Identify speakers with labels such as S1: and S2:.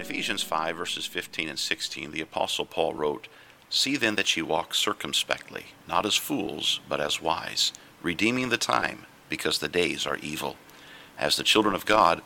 S1: Ephesians 5, verses 15 and 16, the Apostle Paul wrote, "See then that ye walk circumspectly, not as fools, but as wise, redeeming the time, because the days are evil. As the children of God,